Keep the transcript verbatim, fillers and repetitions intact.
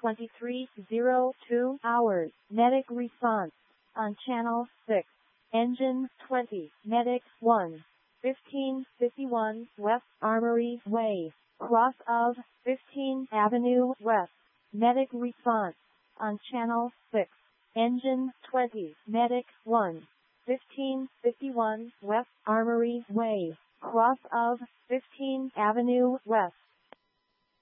twenty-three oh two hours. Medic response on channel six. Engine twenty. Medic one. fifteen fifty-one West Armory Way, cross of fifteenth Avenue West. Medic response on channel six. Engine twenty. Medic one. fifteen fifty-one West Armory Way, cross of fifteenth Avenue West.